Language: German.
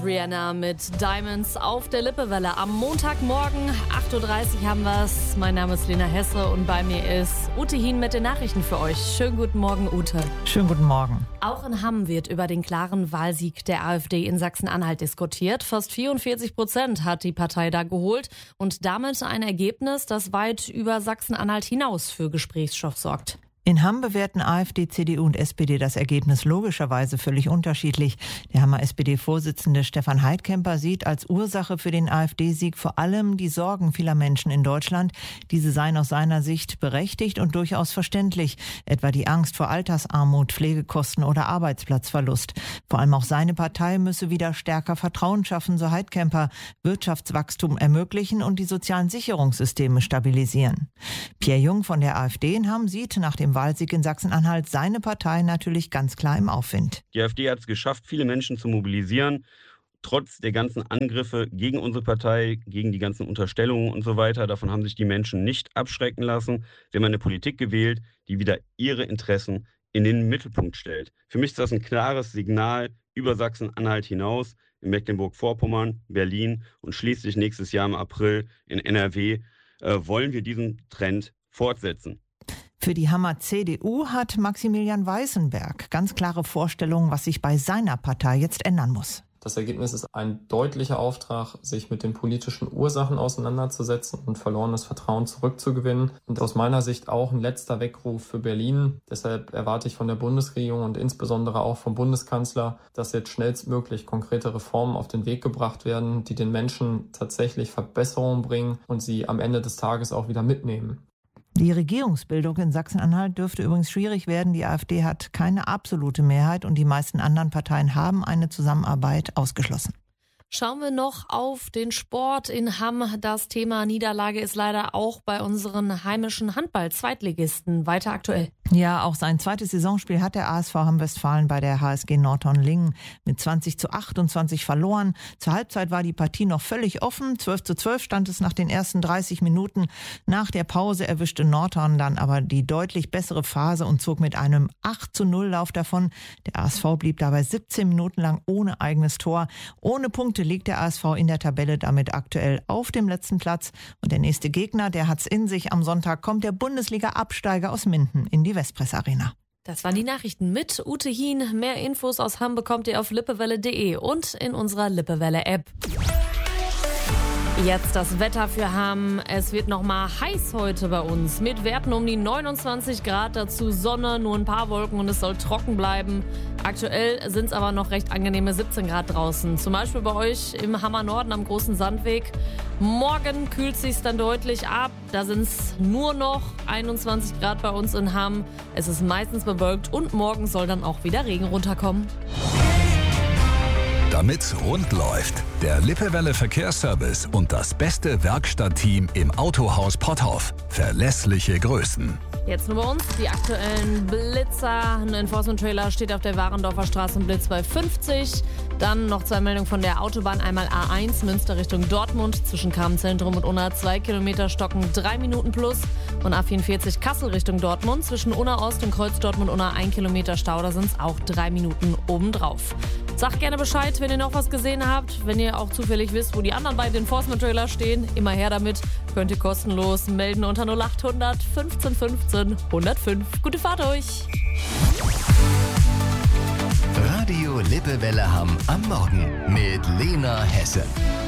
Rihanna mit Diamonds auf der Lippewelle. Am Montagmorgen, 8.30 Uhr haben wir es. Mein Name ist Lena Hesse und bei mir ist Ute Hien mit den Nachrichten für euch. Schönen guten Morgen, Ute. Schönen guten Morgen. Auch in Hamm wird über den klaren Wahlsieg der AfD in Sachsen-Anhalt diskutiert. Fast 44% hat die Partei da geholt und damit ein Ergebnis, das weit über Sachsen-Anhalt hinaus für Gesprächsstoff sorgt. In Hamm bewerten AfD, CDU und SPD das Ergebnis logischerweise völlig unterschiedlich. Der Hammer SPD-Vorsitzende Stefan Heidkemper sieht als Ursache für den AfD-Sieg vor allem die Sorgen vieler Menschen in Deutschland. Diese seien aus seiner Sicht berechtigt und durchaus verständlich. Etwa die Angst vor Altersarmut, Pflegekosten oder Arbeitsplatzverlust. Vor allem auch seine Partei müsse wieder stärker Vertrauen schaffen, so Heidkemper, Wirtschaftswachstum ermöglichen und die sozialen Sicherungssysteme stabilisieren. Pierre Jung von der AfD in Hamm sieht nach dem Wahlsieg in Sachsen-Anhalt seine Partei natürlich ganz klar im Aufwind. Die AfD hat es geschafft, viele Menschen zu mobilisieren, trotz der ganzen Angriffe gegen unsere Partei, gegen die ganzen Unterstellungen und so weiter. Davon haben sich die Menschen nicht abschrecken lassen. Wir haben eine Politik gewählt, die wieder ihre Interessen in den Mittelpunkt stellt. Für mich ist das ein klares Signal über Sachsen-Anhalt hinaus, in Mecklenburg-Vorpommern, Berlin und schließlich nächstes Jahr im April in NRW wollen wir diesen Trend fortsetzen. Für die Hammer CDU hat Maximilian Weißenberg ganz klare Vorstellungen, was sich bei seiner Partei jetzt ändern muss. Das Ergebnis ist ein deutlicher Auftrag, sich mit den politischen Ursachen auseinanderzusetzen und verlorenes Vertrauen zurückzugewinnen. Und aus meiner Sicht auch ein letzter Weckruf für Berlin. Deshalb erwarte ich von der Bundesregierung und insbesondere auch vom Bundeskanzler, dass jetzt schnellstmöglich konkrete Reformen auf den Weg gebracht werden, die den Menschen tatsächlich Verbesserungen bringen und sie am Ende des Tages auch wieder mitnehmen. Die Regierungsbildung in Sachsen-Anhalt dürfte übrigens schwierig werden. Die AfD hat keine absolute Mehrheit und die meisten anderen Parteien haben eine Zusammenarbeit ausgeschlossen. Schauen wir noch auf den Sport in Hamm. Das Thema Niederlage ist leider auch bei unseren heimischen Handball-Zweitligisten weiter aktuell. Ja, auch sein zweites Saisonspiel hat der ASV Hamm-Westfalen bei der HSG Nordhorn-Lingen mit 20:28 verloren. Zur Halbzeit war die Partie noch völlig offen. 12:12 stand es nach den ersten 30 Minuten. Nach der Pause erwischte Nordhorn dann aber die deutlich bessere Phase und zog mit einem 8:0 davon. Der ASV blieb dabei 17 Minuten lang ohne eigenes Tor. Ohne Punkte liegt der ASV in der Tabelle damit aktuell auf dem letzten Platz. Und der nächste Gegner, der hat's in sich. Am Sonntag kommt der Bundesliga-Absteiger aus Minden in die Westpress Arena. Das waren die Nachrichten mit Ute Hien. Mehr Infos aus Hamm bekommt ihr auf lippewelle.de und in unserer Lippewelle-App. Jetzt das Wetter für Hamm. Es wird nochmal heiß heute bei uns. Mit Werten um die 29 Grad, dazu Sonne, nur ein paar Wolken und es soll trocken bleiben. Aktuell sind es aber noch recht angenehme 17 Grad draußen. Zum Beispiel bei euch im Hammer Norden am Großen Sandweg. Morgen kühlt es sich dann deutlich ab. Da sind es nur noch 21 Grad bei uns in Hamm. Es ist meistens bewölkt und morgen soll dann auch wieder Regen runterkommen. Damit's rund läuft, der Lippewelle Verkehrsservice und das beste Werkstattteam im Autohaus Potthoff. Verlässliche Größen. Jetzt nur bei uns die aktuellen Blitzer. Ein Enforcement-Trailer steht auf der Warendorfer Straße im Blitz bei 50. Dann noch 2 Meldungen von der Autobahn. Einmal A1 Münster Richtung Dortmund zwischen Kramzentrum und Unna 2 Kilometer stocken 3 Minuten plus. Und A44 Kassel Richtung Dortmund zwischen Unna Ost und Kreuz Dortmund Unna 1 Kilometer Stau. Da sind es auch 3 Minuten obendrauf. Sagt gerne Bescheid, wenn ihr noch was gesehen habt. Wenn ihr auch zufällig wisst, wo die anderen beiden Enforcement-Trailer stehen, immer her damit. Könnt ihr kostenlos melden unter 0800 15 15 105. Gute Fahrt euch! Radio Lippewelle Hamm am Morgen mit Lena Hesse.